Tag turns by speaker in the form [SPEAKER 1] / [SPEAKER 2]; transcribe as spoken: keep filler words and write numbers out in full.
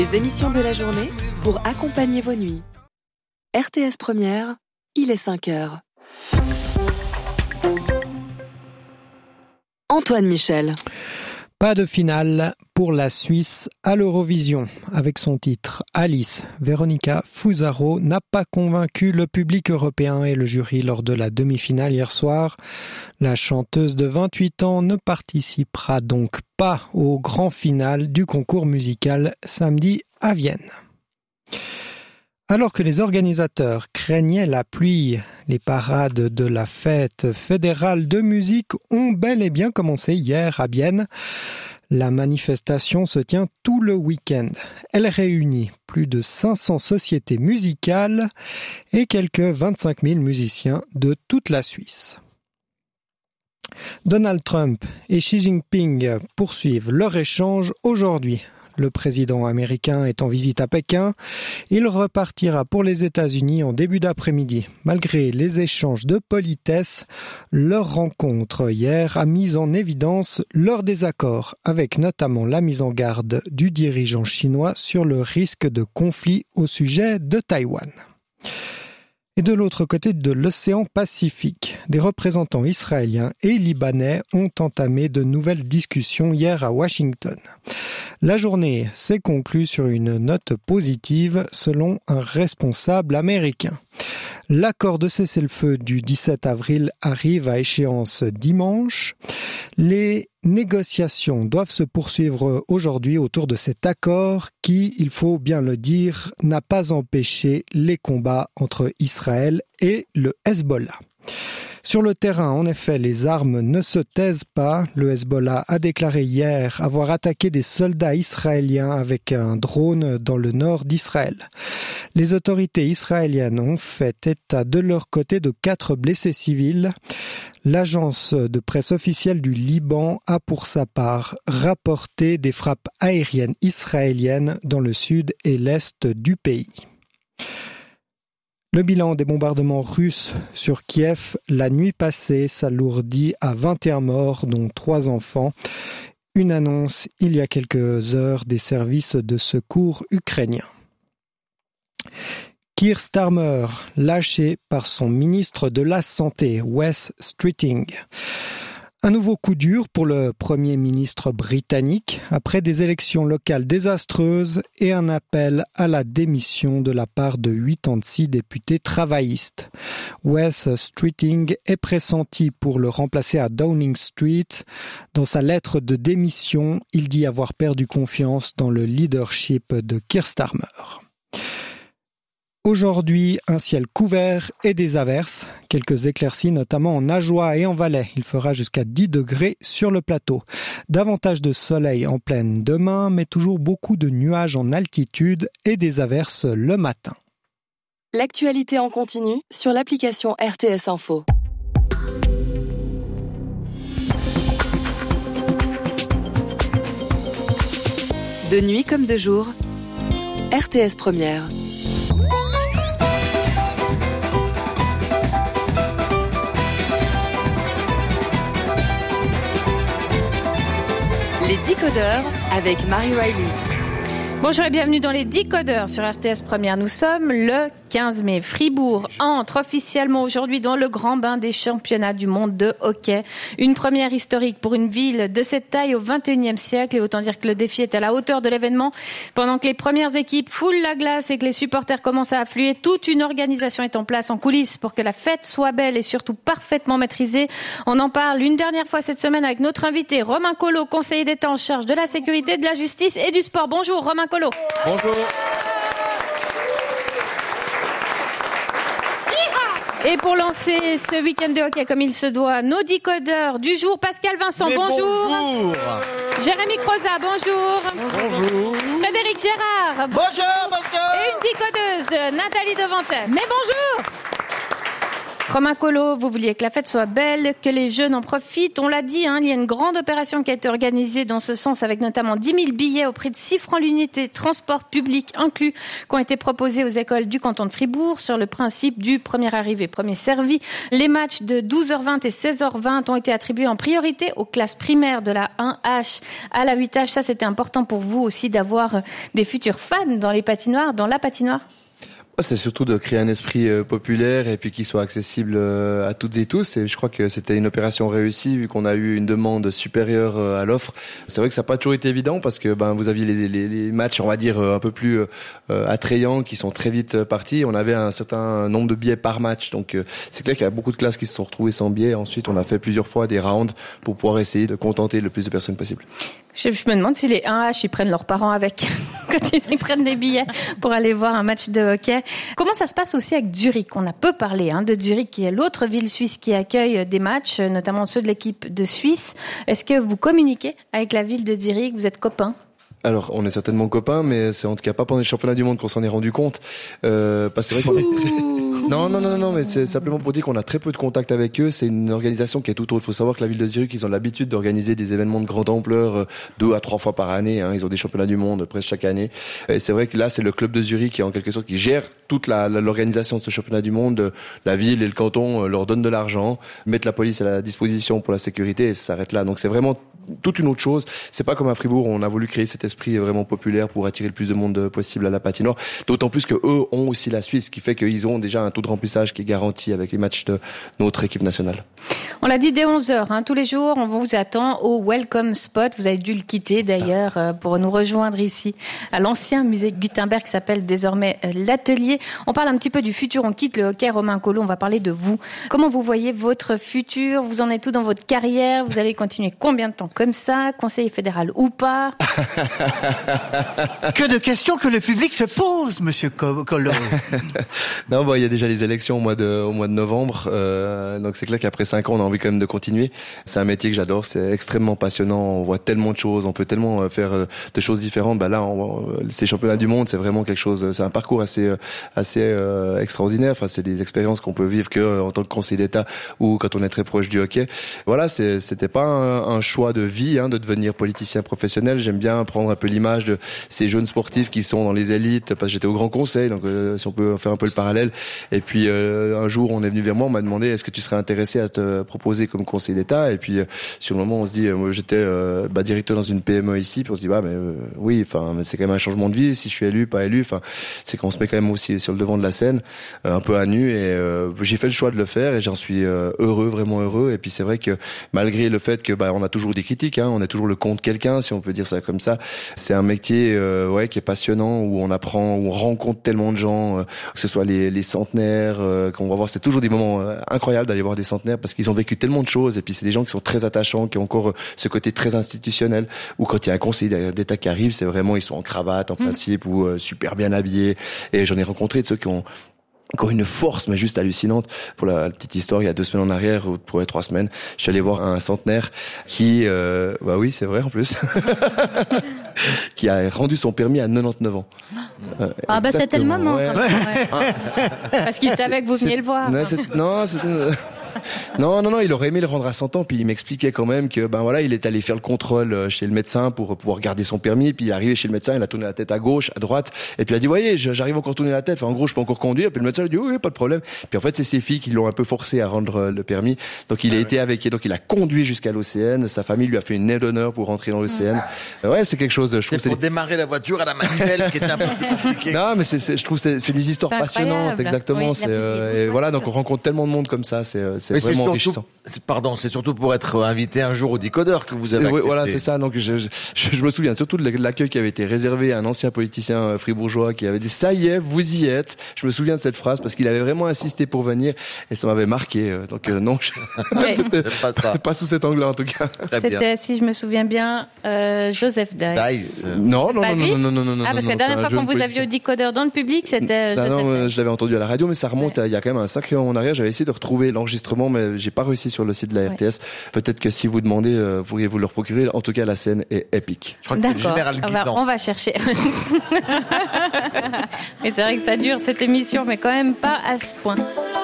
[SPEAKER 1] Les émissions de la journée pour accompagner vos nuits. R T S Première, il est cinq heures. Antoine Michel.
[SPEAKER 2] Pas de finale pour la Suisse à l'Eurovision. Avec son titre Alice, Véronica Fusaro n'a pas convaincu le public européen et le jury lors de la demi-finale hier soir. La chanteuse de vingt-huit ans ne participera donc pas au grand final du concours musical samedi à Vienne. Alors que les organisateurs craignaient la pluie, les parades de la fête fédérale de musique ont bel et bien commencé hier à Bienne. La manifestation se tient tout le week-end. Elle réunit plus de cinq cents sociétés musicales et quelques vingt-cinq mille musiciens de toute la Suisse. Donald Trump et Xi Jinping poursuivent leur échange aujourd'hui. Le président américain est en visite à Pékin. Il repartira pour les États-Unis en début d'après-midi. Malgré les échanges de politesse, leur rencontre hier a mis en évidence leur désaccord, avec notamment la mise en garde du dirigeant chinois sur le risque de conflit au sujet de Taïwan. Et de l'autre côté de l'océan Pacifique, des représentants israéliens et libanais ont entamé de nouvelles discussions hier à Washington. La journée s'est conclue sur une note positive selon un responsable américain. L'accord de cessez-le-feu du dix-sept avril arrive à échéance dimanche. Les négociations doivent se poursuivre aujourd'hui autour de cet accord qui, il faut bien le dire, n'a pas empêché les combats entre Israël et le Hezbollah. Sur le terrain, en effet, les armes ne se taisent pas. Le Hezbollah a déclaré hier avoir attaqué des soldats israéliens avec un drone dans le nord d'Israël. Les autorités israéliennes ont fait état de leur côté de quatre blessés civils. L'agence de presse officielle du Liban a pour sa part rapporté des frappes aériennes israéliennes dans le sud et l'est du pays. Le bilan des bombardements russes sur Kiev la nuit passée s'alourdit à vingt et un morts, dont trois enfants. Une annonce il y a quelques heures des services de secours ukrainiens. Keir Starmer, lâché par son ministre de la Santé, Wes Streeting. Un nouveau coup dur pour le Premier ministre britannique après des élections locales désastreuses et un appel à la démission de la part de quatre-vingt-six députés travaillistes. Wes Streeting est pressenti pour le remplacer à Downing Street. Dans sa lettre de démission, il dit avoir perdu confiance dans le leadership de Keir Starmer. Aujourd'hui, un ciel couvert et des averses. Quelques éclaircies, notamment en Ajoie et en Valais. Il fera jusqu'à dix degrés sur le plateau. Davantage de soleil en plaine demain, mais toujours beaucoup de nuages en altitude et des averses le matin.
[SPEAKER 1] L'actualité en continu sur l'application R T S Info. De nuit comme de jour, R T S Première. Les Décodeurs avec Marie Riley.
[SPEAKER 3] Bonjour et bienvenue dans les Décodeurs sur R T S Première. Nous sommes le quinze mai. Fribourg entre officiellement aujourd'hui dans le grand bain des championnats du monde de hockey. Une première historique pour une ville de cette taille au vingt et unième siècle. Et autant dire que le défi est à la hauteur de l'événement. Pendant que les premières équipes foulent la glace et que les supporters commencent à affluer, toute une organisation est en place en coulisses pour que la fête soit belle et surtout parfaitement maîtrisée. On en parle une dernière fois cette semaine avec notre invité Romain Collot, conseiller d'État en charge de la sécurité, de la justice et du sport. Bonjour Romain Collot.
[SPEAKER 4] Bonjour.
[SPEAKER 3] Et pour lancer ce week-end de hockey comme il se doit, nos décodeurs du jour, Pascal Vincent,
[SPEAKER 4] Mais
[SPEAKER 3] bonjour.
[SPEAKER 4] bonjour.
[SPEAKER 3] Jérémy Croza, bonjour.
[SPEAKER 4] Bonjour.
[SPEAKER 3] Frédéric Gérard,
[SPEAKER 4] Bonjour, bonjour.
[SPEAKER 3] Et une décodeuse, Nathalie Devantet. Mais bonjour. Romain Collot, vous vouliez que la fête soit belle, que les jeunes en profitent. On l'a dit, hein, il y a une grande opération qui a été organisée dans ce sens avec notamment dix mille billets au prix de six francs l'unité, transport public inclus, qui ont été proposés aux écoles du canton de Fribourg sur le principe du premier arrivé, premier servi. Les matchs de douze heures vingt et seize heures vingt ont été attribués en priorité aux classes primaires de la un H à la huit H. Ça, c'était important pour vous aussi d'avoir des futurs fans dans les patinoires, dans la patinoire?
[SPEAKER 4] C'est surtout de créer un esprit euh, populaire et puis qui soit accessible euh, à toutes et tous. Et je crois que c'était une opération réussie vu qu'on a eu une demande supérieure euh, à l'offre. C'est vrai que ça n'a pas toujours été évident parce que ben vous aviez les, les, les matchs, on va dire un peu plus euh, attrayants qui sont très vite partis. On avait un certain nombre de billets par match, donc euh, c'est clair qu'il y a beaucoup de classes qui se sont retrouvées sans billets. Ensuite, on a fait plusieurs fois des rounds pour pouvoir essayer de contenter le plus de personnes possible.
[SPEAKER 3] Je, je me demande si les un H ils prennent leurs parents avec quand ils, ils prennent des billets pour aller voir un match de hockey. Comment ça se passe aussi avec Zurich? On a peu parlé hein, de Zurich, qui est l'autre ville suisse qui accueille des matchs, notamment ceux de l'équipe de Suisse. Est-ce que vous communiquez avec la ville de Zurich? Vous êtes copains?
[SPEAKER 4] Alors, on est certainement copains, mais c'est en tout cas pas pendant les championnats du monde qu'on s'en est rendu compte. Euh, parce que c'est vrai qu'on est très... Non, non, non, non, mais c'est simplement pour dire qu'on a très peu de contact avec eux. C'est une organisation qui est tout autre. Il faut savoir que la ville de Zurich, ils ont l'habitude d'organiser des événements de grande ampleur deux à trois fois par année. Hein. Ils ont des championnats du monde presque chaque année. Et c'est vrai que là, c'est le club de Zurich qui, en quelque sorte, qui gère toute la, l'organisation de ce championnat du monde. La ville et le canton leur donnent de l'argent, mettent la police à la disposition pour la sécurité et ça s'arrête là. Donc c'est vraiment toute une autre chose. C'est pas comme à Fribourg, on a voulu créer cet esprit vraiment populaire pour attirer le plus de monde possible à la patinoire. D'autant plus que eux ont aussi la Suisse, ce qui fait qu'ils ont déjà un taux de remplissage qui est garanti avec les matchs de notre équipe nationale.
[SPEAKER 3] On l'a dit dès onze heures, hein, tous les jours, on vous attend au Welcome Spot. Vous avez dû le quitter d'ailleurs ah. pour nous rejoindre ici à l'ancien musée Gutenberg qui s'appelle désormais l'Atelier. On parle un petit peu du futur, on quitte le hockey. Romain Collot, on va parler de vous. Comment vous voyez votre futur? Vous en êtes où dans votre carrière? Vous allez continuer combien de temps comme ça, conseiller fédéral ou pas?
[SPEAKER 5] Que de questions que le public se pose, monsieur Collot.
[SPEAKER 4] Non, bon, il y a déjà les élections au mois de, au mois de novembre, euh, donc c'est clair qu'après cinq ans, on a envie quand même de continuer. C'est un métier que j'adore, c'est extrêmement passionnant, on voit tellement de choses, on peut tellement faire de choses différentes. Bah là, on, ces championnats du monde, c'est vraiment quelque chose, c'est un parcours assez, assez euh, extraordinaire. Enfin, c'est des expériences qu'on peut vivre que en tant que conseiller d'État ou quand on est très proche du hockey. Voilà, c'est, c'était pas un, un choix de vie, hein, de devenir politicien professionnel. J'aime bien prendre un peu l'image de ces jeunes sportifs qui sont dans les élites, parce que j'étais au Grand Conseil, donc euh, si on peut faire un peu le parallèle. Et puis euh, un jour, on est venu vers moi, on m'a demandé est-ce que tu serais intéressé à te proposer comme conseiller d'État. Et puis euh, sur le moment, on se dit, euh, moi j'étais euh, bah, directeur dans une P M E ici, puis on se dit bah mais euh, oui, enfin c'est quand même un changement de vie. Si je suis élu, pas élu, enfin c'est qu'on se met quand même aussi sur le devant de la scène, euh, un peu à nu. Et euh, j'ai fait le choix de le faire et j'en suis euh, heureux, vraiment heureux. Et puis c'est vrai que malgré le fait que bah on a toujours des critiques, hein, on est toujours le compte quelqu'un, si on peut dire ça comme ça. C'est un métier euh, ouais qui est passionnant, où on apprend, où on rencontre tellement de gens, euh, que ce soit les, les centenaires, euh, qu'on va voir, c'est toujours des moments euh, incroyables d'aller voir des centenaires parce qu'ils ont vécu tellement de choses. Et puis c'est des gens qui sont très attachants, qui ont encore euh, ce côté très institutionnel. Ou quand il y a un conseiller d'État qui arrive, c'est vraiment ils sont en cravate en mmh. principe ou euh, super bien habillés. Et j'en ai rencontré de ceux qui ont qui ont une force mais juste hallucinante. Pour la, la petite histoire, il y a deux semaines en arrière ou pour les trois semaines, je suis allé voir un centenaire qui, euh, bah oui, c'est vrai en plus, qui a rendu son permis à quatre-vingt-dix-neuf ans.
[SPEAKER 6] Euh, ah bah c'était le moment.
[SPEAKER 4] Ouais.
[SPEAKER 6] Quand même, ouais.
[SPEAKER 3] Parce qu'il savait que vous veniez le voir.
[SPEAKER 4] Non, c'est, non, c'est, non, non, non, il aurait aimé le rendre à cent ans, puis il m'expliquait quand même que, ben voilà, il est allé faire le contrôle chez le médecin pour pouvoir garder son permis, puis il est arrivé chez le médecin, il a tourné la tête à gauche, à droite, et puis il a dit, voyez, j'arrive encore à tourner la tête, enfin, en gros, je peux encore conduire, puis le médecin lui a dit, oui, oui, pas de problème. Puis en fait, c'est ses filles qui l'ont un peu forcé à rendre le permis, donc il a ah, été ouais. avec, donc il a conduit jusqu'à l'O C N, sa famille lui a fait une aide d'honneur pour rentrer dans l'O C N. Mmh. Ouais, c'est quelque chose, je trouve.
[SPEAKER 5] C'est pour c'est... démarrer la voiture à la manivelle qui est un peu compliqué.
[SPEAKER 4] Non, mais c'est, c'est, je trouve c'est, c'est des histoires c'est passionnantes, exactement. Oui, c'est, euh, et voilà, donc on rencontre tellement de monde comme ça, c'est, c'est vraiment
[SPEAKER 5] surtout,
[SPEAKER 4] enrichissant.
[SPEAKER 5] C'est, pardon, c'est surtout pour être invité un jour au Décodeur que vous avez accepté.
[SPEAKER 4] Oui, voilà, c'est ça. Donc je, je, je me souviens surtout de l'accueil qui avait été réservé à un ancien politicien fribourgeois qui avait dit ça y est, vous y êtes. Je me souviens de cette phrase parce qu'il avait vraiment insisté pour venir et ça m'avait marqué. Donc euh, non, je...
[SPEAKER 3] ouais.
[SPEAKER 4] c'était pas, ça. pas sous cet angle-là en tout cas.
[SPEAKER 3] Très c'était, bien. Si je me souviens bien, euh, Joseph Dice.
[SPEAKER 4] Euh, non, non, non, non, non, non, non, non.
[SPEAKER 3] Ah, parce que la dernière fois qu'on vous aviez au Décodeur dans le public, c'était.
[SPEAKER 4] Non,
[SPEAKER 3] Joseph
[SPEAKER 4] non,
[SPEAKER 3] Dice.
[SPEAKER 4] je l'avais entendu à la radio, mais ça remonte ouais. à, il y a quand même un sacré moment en arrière. J'avais essayé de retrouver l'enregistrement, mais j'ai pas réussi sur le site de la R T S. Ouais. Peut-être que si vous demandez, euh, pourriez-vous le procurer. En tout cas, la scène est épique.
[SPEAKER 5] Je crois que D'accord. c'est le général Guisan.
[SPEAKER 3] On va, on va chercher. Mais c'est vrai que ça dure cette émission, mais quand même pas à ce point.